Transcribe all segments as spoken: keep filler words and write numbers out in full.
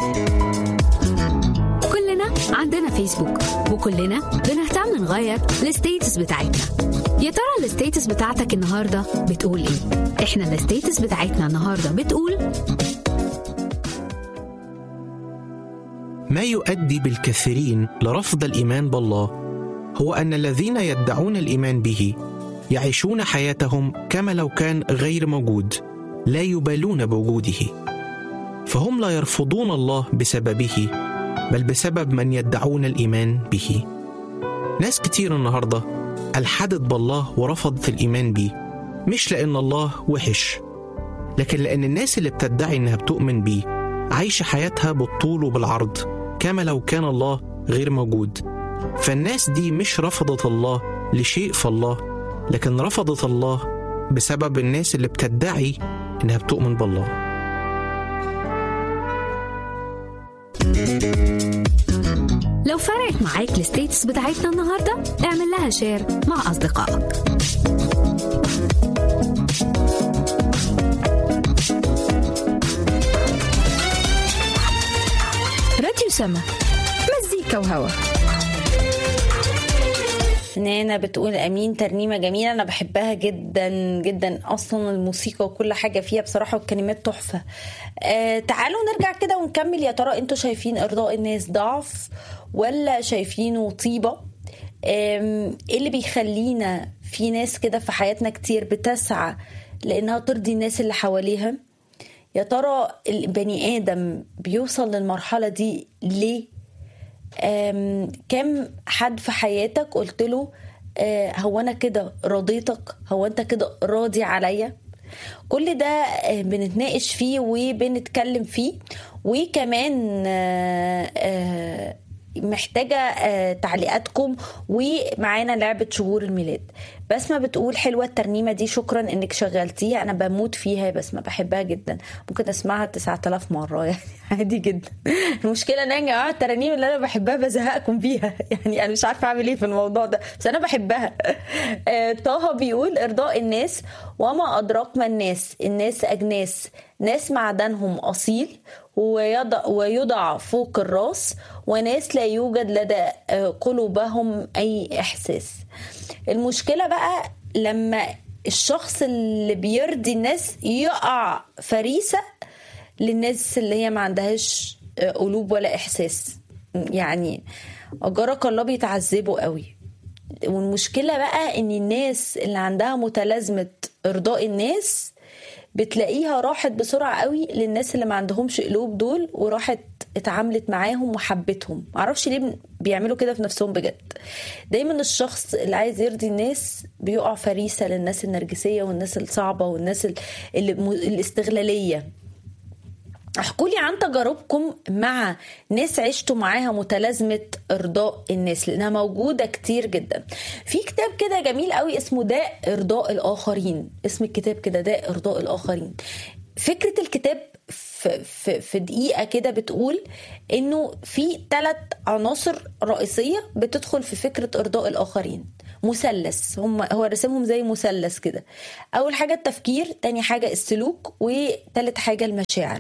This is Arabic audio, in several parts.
كلنا عندنا فيسبوك وكلنا بنهتم نغير الستيتس بتاعتنا. يا ترى الستيتس بتاعتك النهاردة بتقول ايه؟ احنا الستيتس بتاعتنا النهاردة بتقول ما يؤدي بالكثيرين لرفض الإيمان بالله هو أن الذين يدعون الإيمان به يعيشون حياتهم كما لو كان غير موجود، لا يبالون بوجوده، فهم لا يرفضون الله بسببه بل بسبب من يدعون الإيمان به. ناس كتير النهاردة ألحدت بالله ورفضت الإيمان به، مش لأن الله وحش، لكن لأن الناس اللي بتدعي إنها بتؤمن به عايشة حياتها بالطول وبالعرض كما لو كان الله غير موجود. فالناس دي مش رفضت الله لشيء في الله، لكن رفضت الله بسبب الناس اللي بتدعي إنها بتؤمن بالله. لو فرقت معاك الستيتس بتاعتنا النهاردة اعمل لها شير مع أصدقائك. راديو سما، مزيكا وهوا. نانا بتقول أمين، ترنيمة جميلة أنا بحبها جدا جدا، أصلا الموسيقى وكل حاجة فيها بصراحة والكلمات تحفة. آه تعالوا نرجع كده ونكمل. يا ترى أنتوا شايفين إرضاء الناس ضعف ولا شايفينه طيبة؟ ايه اللي بيخلينا في ناس كده في حياتنا كتير بتسعى لأنها ترضي الناس اللي حواليها؟ يا ترى البني آدم بيوصل للمرحلة دي ليه؟ كم حد في حياتك قلت له أه هو أنا كده رضيتك؟ هو أنت كده راضي عليا؟ كل ده أه بنتناقش فيه وبنتكلم فيه. وكمان أه أه محتاجة أه تعليقاتكم. ومعانا لعبة شهور الميلاد. بسمة بتقول حلوة الترنيمة دي، شكرا انك شغلتيها، انا بموت فيها بس ما بحبها جدا، ممكن اسمعها تسعة آلاف مرة يعني عادي جدا. المشكلة ان انا جماعة الترانيم اللي انا بحبها بزهقكم بيها، يعني انا مش عارفة اعمل ايه في الموضوع ده بس انا بحبها. أه طه بيقول ارضاء الناس، وما ادراك ما الناس، الناس اجناس، ناس معدنهم اصيل ويضع, ويضع فوق الراس، وناس لا يوجد لدى قلوبهم أي إحساس. المشكلة بقى لما الشخص اللي بيرضي الناس يقع فريسة للناس اللي هي ما عندهاش قلوب ولا إحساس، يعني أجرك الله بيتعذبوا قوي. والمشكلة بقى إن الناس اللي عندها متلازمة إرضاء الناس بتلاقيها راحت بسرعة قوي للناس اللي ما عندهمش قلوب دول، وراحت اتعاملت معاهم وحبتهم. معرفش ليه بيعملوا كده في نفسهم بجد. دايما الشخص اللي عايز يرضي الناس بيقع فريسة للناس النرجسية والناس الصعبة والناس اللي الاستغلالية. احكوا لي عن تجاربكم مع ناس عشتوا معاها متلازمة إرضاء الناس، لأنها موجودة كتير جدا. في كتاب كده جميل قوي اسمه داء إرضاء الآخرين، اسم الكتاب كده داء إرضاء الآخرين. فكرة الكتاب في, في, في دقيقة كده بتقول إنه في ثلاث عناصر رئيسية بتدخل في فكرة إرضاء الآخرين، مثلث، هم هو رسمهم زي مثلث كده. أول حاجة التفكير، تاني حاجة السلوك، وثالث حاجة المشاعر.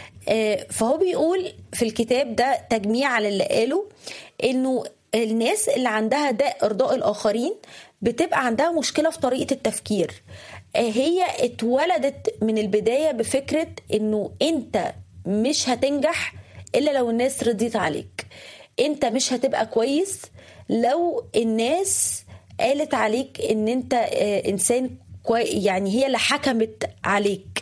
فهو بيقول في الكتاب ده تجميع على اللي قاله إنه الناس اللي عندها داء إرضاء الآخرين بتبقى عندها مشكلة في طريقة التفكير. هي اتولدت من البداية بفكرة إنه أنت مش هتنجح إلا لو الناس رضيت عليك، أنت مش هتبقى كويس لو الناس قالت عليك إن أنت إنسان كويس، يعني هي اللي حكمت عليك.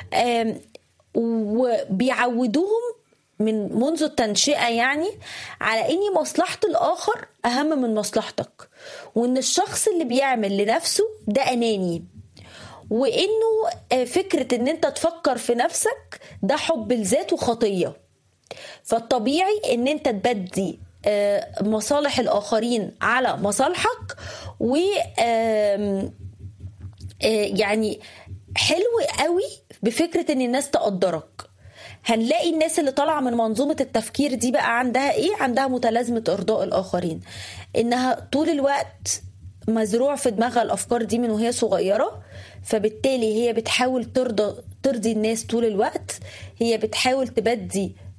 وبيعودوهم من منذ التنشئة يعني على إن مصلحة الآخر أهم من مصلحتك، وإن الشخص اللي بيعمل لنفسه ده أناني، وإنه فكرة إن أنت تفكر في نفسك ده حب الذات وخطية. فالطبيعي إن أنت تبدي مصالح الآخرين على مصالحك، و يعني حلو قوي بفكرة إن الناس تقدرك. هنلاقي الناس اللي طالعة من منظومة التفكير دي بقى عندها إيه؟ عندها متلازمة إرضاء الآخرين، إنها طول الوقت مزروع في دماغها الأفكار دي من وهي صغيرة، فبالتالي هي بتحاول ترضى ترضي الناس طول الوقت. هي بتحاول تبدي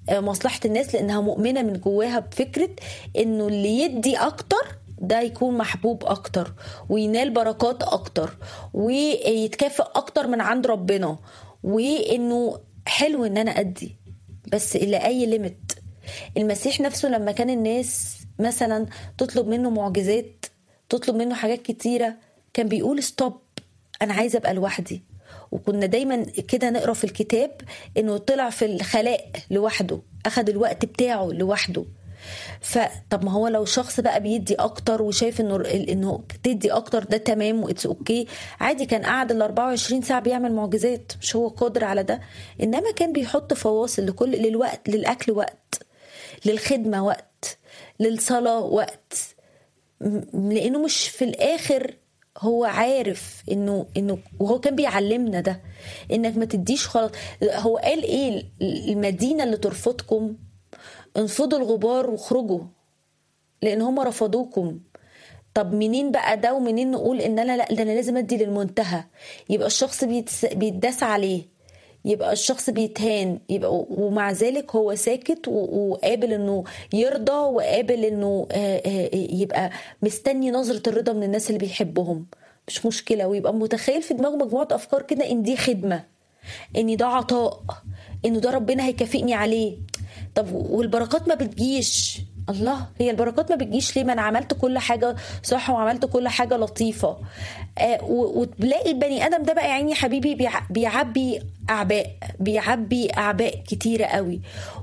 مصلحة الناس، لأنها مؤمنة من جواها بفكرة إنه اللي يدي أكتر ده يكون محبوب أكتر وينال بركات أكتر ويتكافئ أكتر من عند ربنا، وإنه حلو إن أنا أدي بس إلى أي ليميت. المسيح نفسه لما كان الناس مثلا تطلب منه معجزات، تطلب منه حاجات كتيرة، كان بيقول ستوب، أنا عايزة أبقى لوحدي. وكنا دايما كده نقرأ في الكتاب إنه طلع في الخلاء لوحده، أخذ الوقت بتاعه لوحده. فطب ما هو لو شخص بقى بيدي اكتر وشايف انه انه تدي اكتر ده تمام واتس اوكي عادي، كان قاعد ال أربعة وعشرين ساعه بيعمل معجزات، مش هو قادر على ده؟ انما كان بيحط فواصل لكل للوقت، للاكل وقت، للخدمه وقت، للصلاه وقت، لانه مش في الاخر هو عارف انه انه وهو كان بيعلمنا ده، انك ما تديش خلاص. هو قال ايه؟ المدينه اللي ترفضكم انفضوا الغبار واخرجوا، لان هم رفضوكم. طب منين بقى ده؟ ومنين نقول ان انا لا ده انا لازم ادي للمنتهى؟ يبقى الشخص بيتداس عليه، يبقى الشخص بيتهان، يبقى ومع ذلك هو ساكت وقابل انه يرضى، وقابل انه يبقى مستني نظرة الرضا من الناس اللي بيحبهم، مش مشكلة. ويبقى متخيل في دماغه مجموعة افكار كده ان دي خدمة، ان ده عطاء، انه ده ربنا هيكافئني عليه. طب والبركات ما بتجيش؟ الله، هي البركات ما بتجيش ليه؟ ما انا عملت كل حاجه صح وعملت كل حاجه لطيفه. آه وتلاقي البني ادم ده بقى يعني حبيبي بيعبي اعباء، بيعبي اعباء كتيره قوي،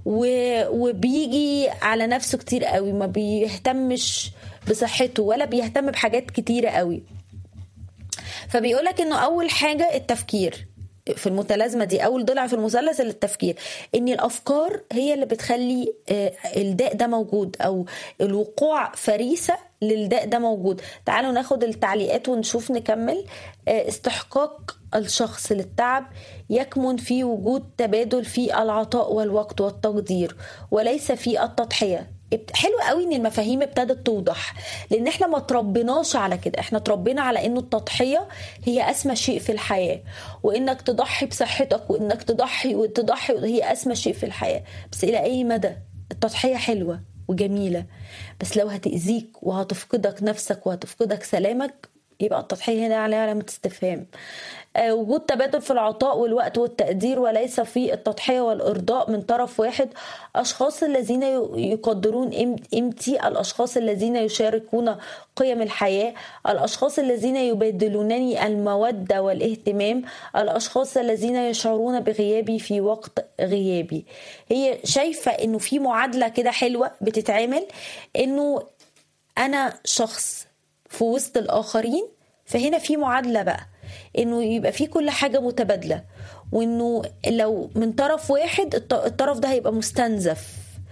وبيجي على نفسه كتير قوي، ما بيهتمش بصحته ولا بيهتم بحاجات كتيره قوي. فبيقولك انه اول حاجه التفكير في المتلازمة دي، أول ضلع في المثلث التفكير، إن الأفكار هي اللي بتخلي الداء ده موجود، أو الوقوع فريسة للداء ده موجود. تعالوا ناخد التعليقات ونشوف نكمل. استحقاق الشخص للتعب يكمن في وجود تبادل في العطاء والوقت والتقدير، وليس في التضحية. حلو قوي ان المفاهيم ابتدت توضح، لان احنا ما تربيناش على كده. احنا تربينا على انه التضحية هي اسمى شيء في الحياة، وانك تضحي بصحتك، وانك تضحي وتضحي هي اسمى شيء في الحياة. بس الى اي مدى؟ التضحية حلوة وجميلة، بس لو هتأذيك وهتفقدك نفسك وهتفقدك سلامك، يبقى التضحية هنا عليها علامة استفهام. آه وجود تبادل في العطاء والوقت والتقدير، وليس في التضحية والإرضاء من طرف واحد. أشخاص الذين يقدرون قيمتي، الأشخاص الذين يشاركون قيم الحياة، الأشخاص الذين يبادلونني المودة والاهتمام، الأشخاص الذين يشعرون بغيابي في وقت غيابي. هي شايفة إنه في معادلة كده حلوة بتتعمل، إنه أنا شخص في وسط الآخرين، فهنا في معادلة بقى انه يبقى في كل حاجة متبادلة، وانه لو من طرف واحد الطرف ده هيبقى مستنزف.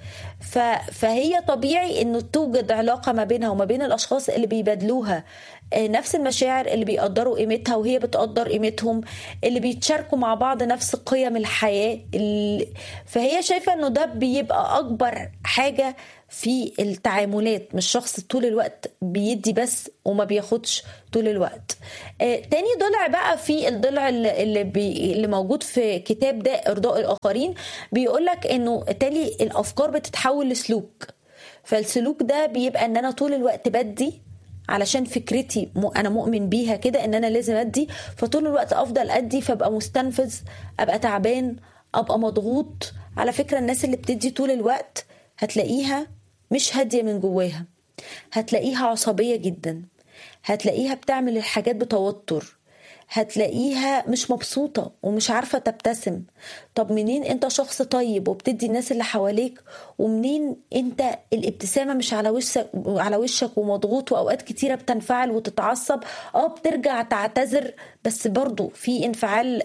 فهي طبيعي انه توجد علاقة ما بينها وما بين الاشخاص اللي بيبادلوها نفس المشاعر، اللي بيقدروا قيمتها وهي بتقدر قيمتهم، اللي بيتشاركوا مع بعض نفس قيم الحياة. فهي شايفة انه ده بيبقى اكبر حاجة في التعاملات، مش شخص طول الوقت بيدي بس وما بياخدش طول الوقت. آه تاني ضلع بقى في الضلع اللي, بي اللي موجود في كتاب ده إرضاء الآخرين، بيقولك انه تالي الأفكار بتتحول لسلوك. فالسلوك ده بيبقى ان انا طول الوقت بدي علشان فكرتي انا مؤمن بيها كده ان انا لازم ادي، فطول الوقت افضل ادي، فابقى مستنفذ، ابقى تعبان، ابقى مضغوط. على فكرة الناس اللي بتدي طول الوقت هتلاقيها مش هادية من جواها، هتلاقيها عصبية جدا، هتلاقيها بتعمل الحاجات بتوتر، هتلاقيها مش مبسوطة ومش عارفة تبتسم. طب منين انت شخص طيب وبتدي الناس اللي حواليك، ومنين انت الابتسامة مش على وشك على وشك ومضغوط، واوقات كتيرة بتنفعل وتتعصب، اه بترجع تعتذر، بس برضو في انفعال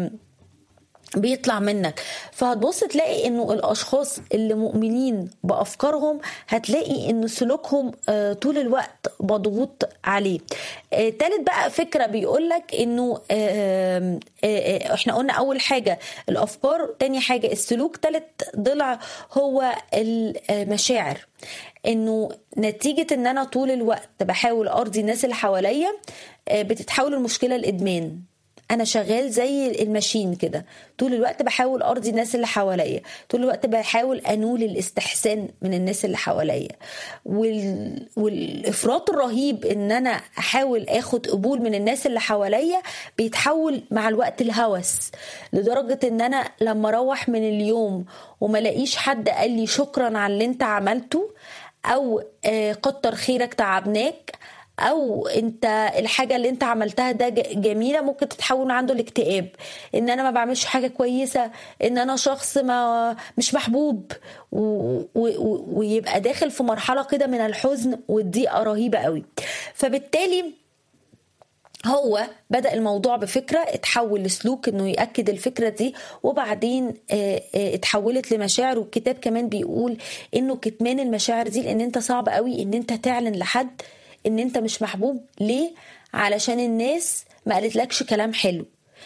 بيطلع منك. فهتبص تلاقي انه الاشخاص اللي مؤمنين بافكارهم هتلاقي ان سلوكهم آه طول الوقت مضغوط عليه. آه تالت بقى فكرة بيقولك انه آه آه احنا قلنا اول حاجة الافكار، تاني حاجة السلوك، تالت ضلع هو المشاعر. انه نتيجة ان انا طول الوقت بحاول ارضي الناس اللي حواليا، آه بتتحول المشكلة لادمان. انا شغال زي الماشين كده، طول الوقت بحاول ارضي الناس اللي حواليا، طول الوقت بحاول انول الاستحسان من الناس اللي حواليا. وال... والافراط الرهيب ان انا احاول اخد قبول من الناس اللي حواليا بيتحول مع الوقت الهوس، لدرجة ان انا لما اروح من اليوم وما لاقيش حد قال لي شكرا على اللي انت عملته، او آه كتر خيرك تعبناك، او انت الحاجه اللي انت عملتها ده جميله، ممكن تتحول عنده الاكتئاب، ان انا ما بعملش حاجه كويسه، ان انا شخص ما مش محبوب، ويبقى داخل في مرحله كده من الحزن والضيقه رهيبه قوي. فبالتالي هو بدأ الموضوع بفكرة، اتحول لسلوك انه يأكد الفكرة دي، وبعدين اتحولت لمشاعر. والكتاب كمان بيقول انه كتمان المشاعر دي، لان انت صعب قوي ان انت تعلن لحد ان انت مش محبوب. ليه؟ علشان الناس ما قالتلكش كلام حلو.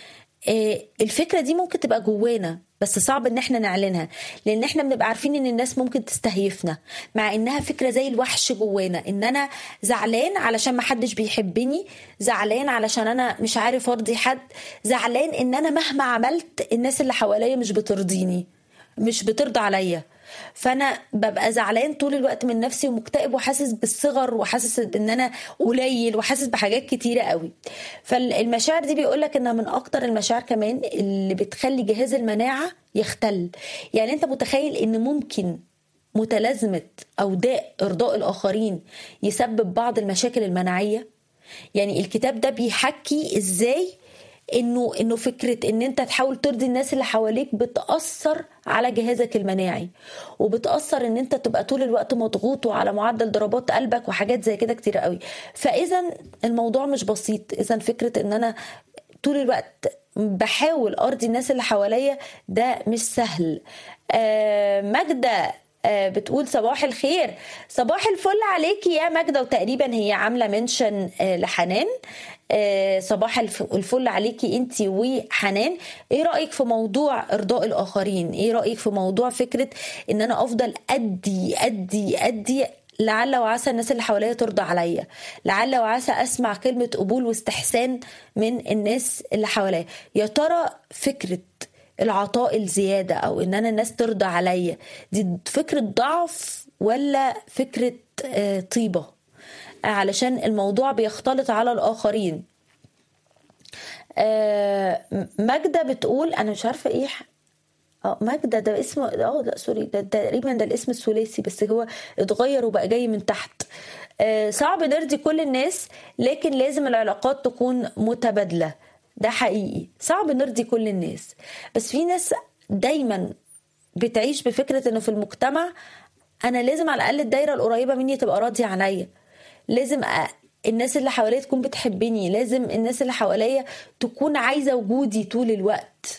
الفكرة دي ممكن تبقى جوانا بس صعب ان احنا نعلنها، لان احنا بنبقى عارفين ان الناس ممكن تستهيفنا، مع انها فكرة زي الوحش جوانا، ان انا زعلان علشان ما حدش بيحبني، زعلان علشان انا مش عارف ارضي حد، زعلان ان انا مهما عملت الناس اللي حواليا مش بترضيني، مش بترضى عليا. فانا ببقى زعلان طول الوقت من نفسي ومكتئب وحاسس بالصغر وحاسس ان انا قليل وحاسس بحاجات كتيرة قوي. فالمشاعر دي بيقولك انها من اكتر المشاعر كمان اللي بتخلي جهاز المناعة يختل. يعني انت متخيل ان ممكن متلازمة او داء ارضاء الاخرين يسبب بعض المشاكل المناعية؟ يعني الكتاب ده بيحكي ازاي انه انه فكره ان انت تحاول ترضي الناس اللي حواليك بتاثر على جهازك المناعي، وبتاثر ان انت تبقى طول الوقت مضغوط وعلى معدل ضربات قلبك وحاجات زي كده كتير قوي. فاذا الموضوع مش بسيط. اذا فكره ان انا طول الوقت بحاول ارضي الناس اللي حواليا ده مش سهل. آه ماجدة بتقول صباح الخير، صباح الفل عليكي يا ماجدة، وتقريبا هي عاملة منشن لحنان. صباح الفل عليكي انتي وحنان. ايه رأيك في موضوع ارضاء الاخرين؟ ايه رأيك في موضوع فكرة ان انا افضل ادي ادي ادي لعل وعسى الناس اللي حواليا ترضى عليا، لعل وعسى اسمع كلمة قبول واستحسان من الناس اللي حواليا؟ يا ترى فكرة العطاء الزيادة او ان انا الناس ترضى عليا دي فكرة ضعف ولا فكرة طيبة؟ علشان الموضوع بيختلط على الاخرين. ماجدة بتقول انا مش عارفة ايه اه ماجدة ده اسمه اه لا سوري ده تقريبا ده الاسم الثلاثي بس هو اتغير وبقى جاي من تحت. صعب نرضي كل الناس لكن لازم العلاقات تكون متبادلة. ده حقيقي صعب نرضي كل الناس، بس في ناس دايما بتعيش بفكرة انه في المجتمع انا لازم على الاقل الدايرة القريبة مني تبقى راضية عليا، لازم الناس اللي حواليا تكون بتحبني، لازم الناس اللي حواليا تكون عايزة وجودي طول الوقت.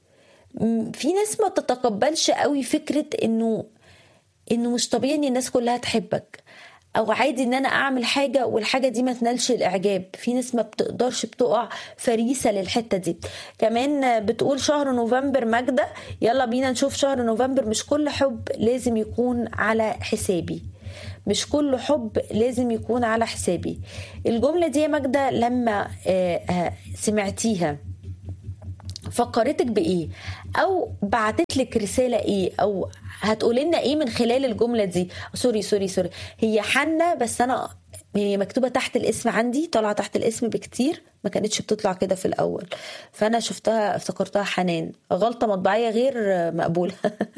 في ناس ما تتقبلش قوي فكرة انه انه مش طبيعي ان الناس كلها تحبك، او عادي ان انا اعمل حاجة والحاجة دي ما تنالش الاعجاب. في ناس ما بتقدرش، بتقع فريسة للحتة دي. كمان بتقول شهر نوفمبر ماجدة، يلا بينا نشوف شهر نوفمبر. مش كل حب لازم يكون على حسابي، مش كل حب لازم يكون على حسابي. الجملة دي يا ماجدة لما سمعتيها فكرتك بإيه؟ أو بعتتلك رسالة إيه؟ أو هتقولنا إيه من خلال الجملة دي؟ سوري سوري سوري هي حنة، بس أنا هي مكتوبة تحت الاسم عندي، طالعة تحت الاسم بكتير، ما كانتش بتطلع كده في الأول، فأنا شفتها افتكرتها حنان. غلطة مطبعية غير مقبولة.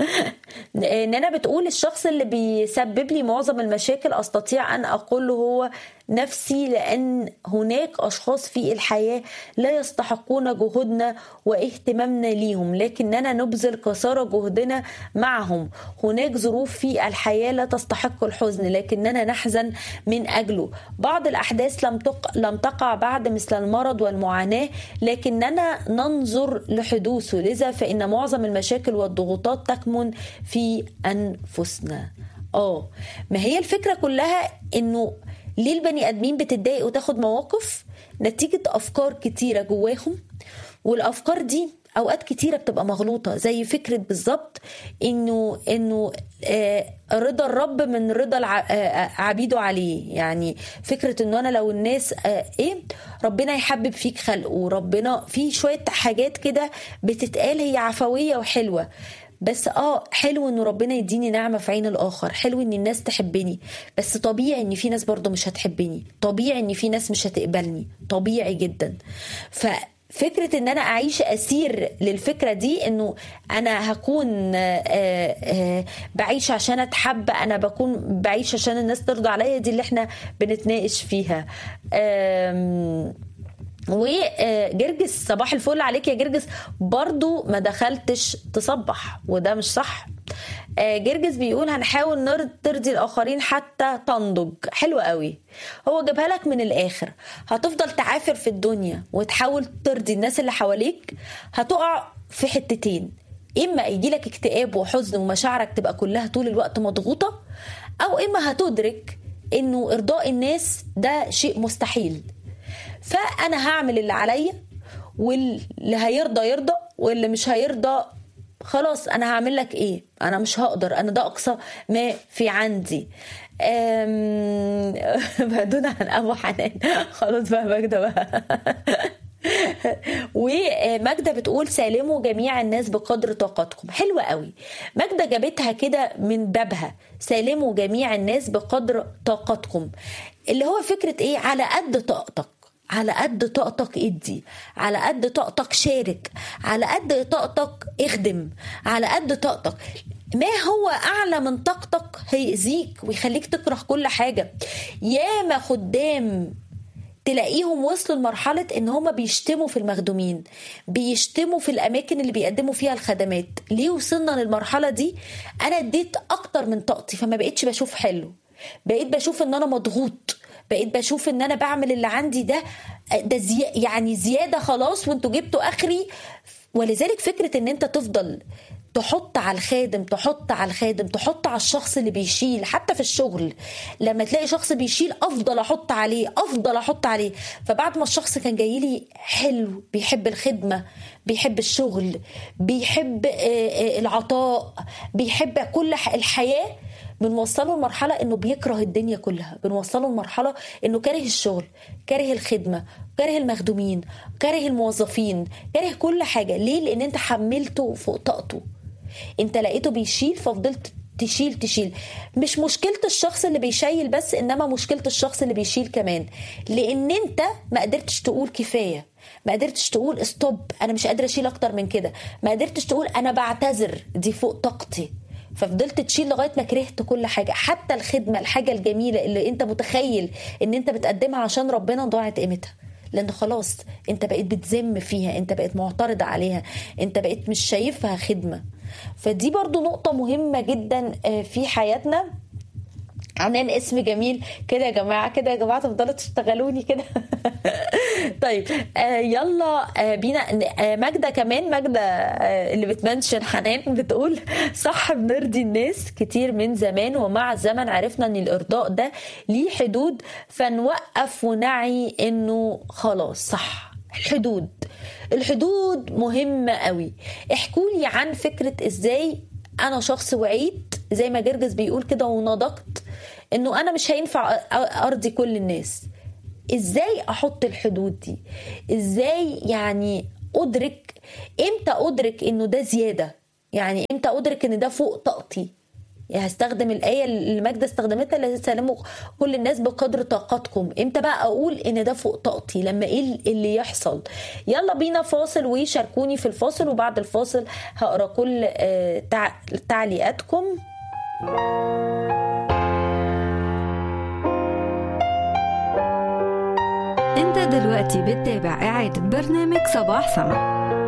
نانا بتقول الشخص اللي بيسبب لي معظم المشاكل أستطيع أن أقول له هو نفسي، لأن هناك أشخاص في الحياة لا يستحقون جهودنا واهتمامنا ليهم، لكننا نبذل قصارى جهدنا معهم. هناك ظروف في الحياة لا تستحق الحزن لكننا نحزن من أجله. بعض الأحداث لم تق... لم تقع بعد، مثل المرض والمعاناة، لكننا ننظر لحدوثه. لذا فإن معظم المشاكل والضغوطات تكمن في أنفسنا. آه ما هي الفكرة كلها إنه ليه البني آدمين بتتضايق وتاخد مواقف؟ نتيجة أفكار كتيرة جواهم، والأفكار دي اوقات كتيره بتبقى مغلوطه، زي فكره بالظبط انه انه آه رضا الرب من رضا عبيده عليه. يعني فكره انه انا لو الناس آه ايه ربنا يحبب فيك خلقه، ربنا في شويه حاجات كده بتتقال هي عفويه وحلوه، بس اه حلو انه ربنا يديني نعمة في عين الاخر، حلو ان الناس تحبني، بس طبيعي ان في ناس برضو مش هتحبني، طبيعي ان في ناس مش هتقبلني، طبيعي جدا. ففكرة ان انا اعيش اسير للفكرة دي انه انا هكون آآ آآ بعيش عشان اتحب، انا بكون بعيش عشان الناس ترضى عليا، دي اللي احنا بنتناقش فيها. وجرجس صباح الفل عليك يا جرجس، برضو ما دخلتش تصبح وده مش صح. جرجس بيقول هنحاول ترضي الآخرين حتى تنضج. حلو قوي، هو جابها لك من الآخر. هتفضل تعافر في الدنيا وتحاول ترضي الناس اللي حواليك، هتقع في حتتين، إما يجي لك اكتئاب وحزن ومشاعرك تبقى كلها طول الوقت مضغوطة، أو إما هتدرك إنه إرضاء الناس ده شيء مستحيل، فأنا هعمل اللي عليا، واللي هيرضى يرضى واللي مش هيرضى خلاص أنا هعمل لك إيه، أنا مش هقدر، أنا ده أقصى ما في عندي. بعدون عن أبو حنان. خلاص بقى ماجدة بقى. وماجدة بتقول سالموا جميع الناس بقدر طاقتكم. حلوة قوي، ماجدة جابتها كده من بابها، سالموا جميع الناس بقدر طاقتكم، اللي هو فكرة ايه؟ على قد طاقتك، على قد طاقتك ادي، على قد طاقتك شارك، على قد طاقتك اخدم، على قد طاقتك. ما هو اعلى من طاقتك هيأذيك ويخليك تكره كل حاجة. ياما خدام تلاقيهم وصلوا لمرحلة ان هم بيشتموا في المخدومين، بيشتموا في الاماكن اللي بيقدموا فيها الخدمات. ليه وصلنا للمرحلة دي؟ انا اديت اكتر من طاقتي، فما بقيتش بشوف حلو، بقيت بشوف ان انا مضغوط، بقيت بشوف ان انا بعمل اللي عندي ده ده زي يعني زيادة خلاص وانتوا جبتوا اخري. ولذلك فكرة ان انت تفضل تحط على الخادم تحط على الخادم تحط على الشخص اللي بيشيل، حتى في الشغل لما تلاقي شخص بيشيل افضل احط عليه افضل احط عليه. فبعد ما الشخص كان جاي لي حلو، بيحب الخدمة، بيحب الشغل، بيحب العطاء، بيحب كل الحياة، بنوصله لمرحلة انه بيكره الدنيا كلها، بنوصله لمرحلة انه كاره الشغل، كاره الخدمة، كاره المخدومين، كاره الموظفين، كاره كل حاجة. ليه؟ لان انت حملته فوق طاقته، انت لقيته بيشيل ففضلت تشيل تشيل. مش مشكلة الشخص اللي بيشيل بس، انما مشكلة الشخص اللي بيشيل كمان، لان انت ما قدرتش تقول كفاية، ما قدرتش تقول استوب انا مش قادرة اشيل اكتر من كده، ما قدرتش تقول انا بعتذر دي فوق طاقتي، ففضلت تشيل لغاية ما كرهت كل حاجة، حتى الخدمة الحاجة الجميلة اللي انت متخيل ان انت بتقدمها عشان ربنا ضاعت قيمتها، لان خلاص انت بقيت بتذم فيها، انت بقيت معترض عليها، انت بقيت مش شايفها خدمة. فدي برضو نقطة مهمة جدا في حياتنا. عنان اسم جميل كده يا جماعة، كده يا جماعة تفضلوا تشتغلوني كده. طيب آه يلا آه بينا آه ماجدة كمان، ماجدة آه اللي بتمنشن حنان بتقول صح بنرضي الناس كتير من زمان، ومع الزمن عرفنا ان الارضاء ده ليه حدود، فنوقف ونعي انه خلاص صح. الحدود الحدود مهمة قوي. احكولي عن فكرة ازاي انا شخص وعيت زي ما جرجس بيقول كده ونضجت انه انا مش هينفع ارضي كل الناس. ازاي احط الحدود دي؟ ازاي يعني ادرك امتى ادرك انه ده زيادة؟ يعني امتى ادرك ان ده فوق طاقتي؟ يعني هستخدم الآية اللي ماجدة استخدمتها اللي سلموا كل الناس بقدر طاقتكم. امتى بقى اقول ان ده فوق طاقتي؟ لما ايه اللي يحصل؟ يلا بينا فاصل وشاركوني في الفاصل، وبعد الفاصل هقرا كل تعليقاتكم. انت دلوقتي بتتابع إعادة برنامج صباح سما.